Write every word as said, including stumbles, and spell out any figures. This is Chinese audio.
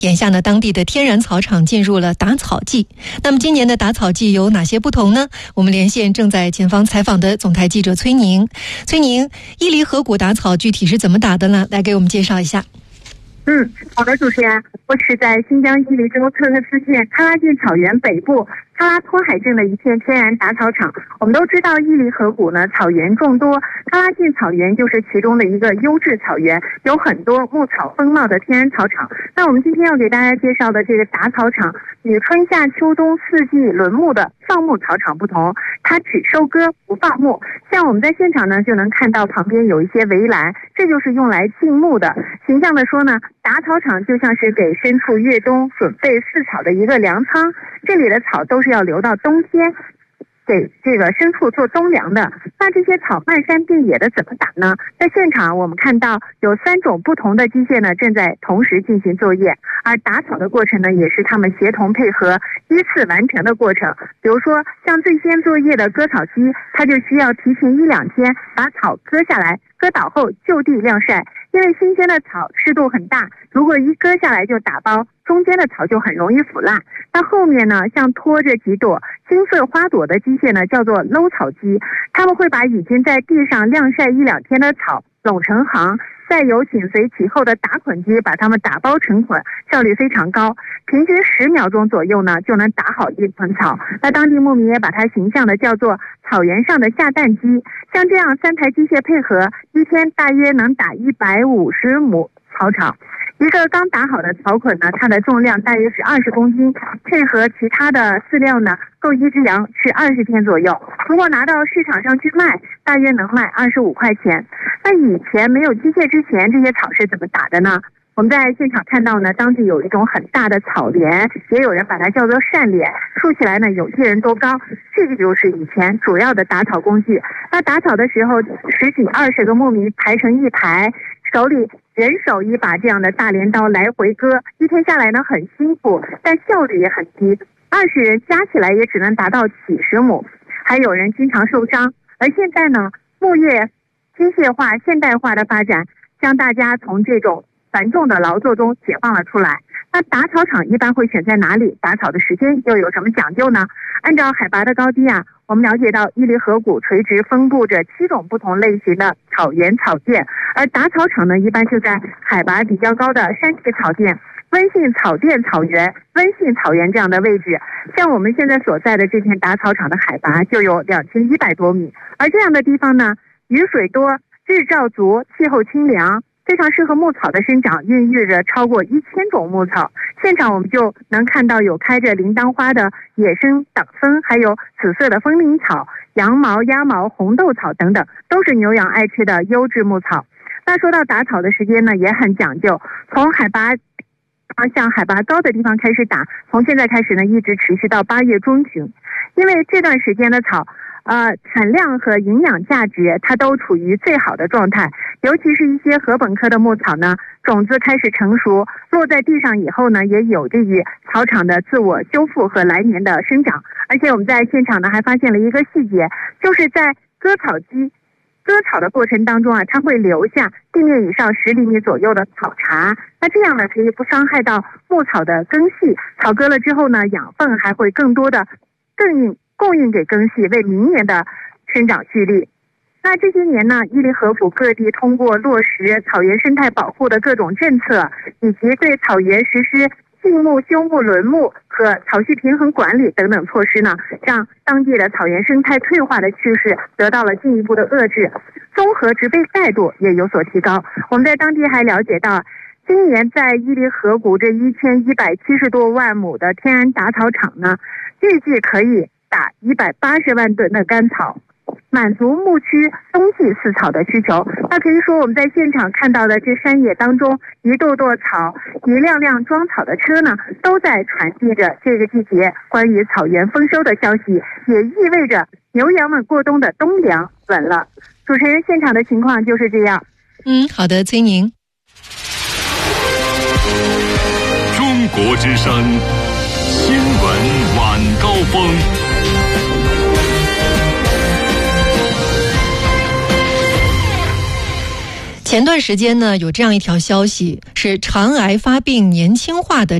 眼下呢，当地的天然草场进入了打草季。那么今年的打草季有哪些不同呢？我们连线正在前方采访的总台记者崔宁。崔宁，伊犁河谷打草具体是怎么打的呢？来给我们介绍一下。 嗯，好的，主持人，我是在新疆伊犁州特克斯县喀拉峻草原北部喀拉托海镇的一片天然打草场。我们都知道伊犁河谷呢草原众多，喀拉峻草原就是其中的一个优质草原，有很多牧草丰茂的天然草场。那我们今天要给大家介绍的这个打草场与春夏秋冬四季轮牧的放牧草场不同，它只收割不放牧。像我们在现场呢就能看到旁边有一些围栏，这就是用来禁牧的。形象的说呢，打草场就像是给牲畜越冬准备饲草的一个粮仓，这里的草都是要留到冬天给这个牲畜做冬粮的。那这些草漫山遍野的怎么打呢？在现场我们看到有三种不同的机械呢正在同时进行作业，而打草的过程呢也是他们协同配合依次完成的过程。比如说像最先作业的割草机，它就需要提前一两天把草割下来，割倒后就地晾晒，因为新鲜的草湿度很大，如果一割下来就打包，中间的草就很容易腐烂。那后面呢，像拖着几朵金色花朵的机械呢，叫做搂草机，他们会把已经在地上晾晒一两天的草拢成行，再由紧随其后的打捆机把它们打包成捆，效率非常高，平均十秒钟左右呢就能打好一捆草。那当地牧民也把它形象的叫做草原上的下蛋机。像这样三台机械配合，一天大约能打一百五十亩草场。一个刚打好的草捆呢，它的重量大约是二十公斤，配合其他的饲料呢，够一只羊吃二十天左右。如果拿到市场上去卖，大约能卖二十五块钱。那以前没有机械之前，这些草是怎么打的呢？我们在现场看到呢，当地有一种很大的草帘，也有人把它叫做扇帘，竖起来呢有些人多高，这个就是以前主要的打草工具。那打草的时候，十几二十个牧民排成一排，手里人手一把这样的大镰刀来回割，一天下来呢很辛苦，但效率也很低，二十人加起来也只能达到几十亩，还有人经常受伤。而现在呢，牧业机械化现代化的发展，将大家从这种繁重的劳作中解放了出来。那打草场一般会选在哪里？打草的时间又有什么讲究呢？按照海拔的高低啊，我们了解到伊犁河谷垂直分布着七种不同类型的草原草甸，而打草场呢一般就在海拔比较高的山地草甸、温性草甸草原、温性草原这样的位置。像我们现在所在的这片打草场的海拔就有两千一百多米，而这样的地方呢，雨水多，日照足，气候清凉，非常适合牧草的生长，孕育着超过一千种牧草。现场我们就能看到有开着铃铛花的野生党枫，还有紫色的风铃草、羊毛、鸭毛、红豆草等等，都是牛羊爱吃的优质牧草。那说到打草的时间呢，也很讲究，从海拔向海拔高的地方开始打，从现在开始呢，一直持续到八月中旬，因为这段时间的草呃，产量和营养价值它都处于最好的状态，尤其是一些禾本科的牧草呢，种子开始成熟，落在地上以后呢，也有利于草场的自我修复和来年的生长。而且我们在现场呢还发现了一个细节，就是在割草机割草的过程当中啊，它会留下地面以上十厘米左右的草茬，那这样呢可以不伤害到牧草的根系，草割了之后呢，养分还会更多的更应供应给根系，为明年的生长蓄力。那这些年呢，伊犁河谷各地通过落实草原生态保护的各种政策，以及对草原实施禁牧、休牧、轮牧和草系平衡管理等等措施呢，让当地的草原生态退化的趋势得到了进一步的遏制，综合植被带度也有所提高。我们在当地还了解到，今年在伊犁河谷这一千一百七十多万亩的天然打草场呢，预计可以打一百八十万吨的干草，满足牧区冬季饲草的需求。那可以说我们在现场看到的这山野当中，一垛垛草，一辆辆装草的车呢，都在传递着这个季节关于草原丰收的消息，也意味着牛羊们过冬的冬粮稳了。主持人，现场的情况就是这样。 嗯，好的，崔宁。 中国之声新闻晚高峰。 前段时间呢，有这样一条消息，是肠癌发病年轻化的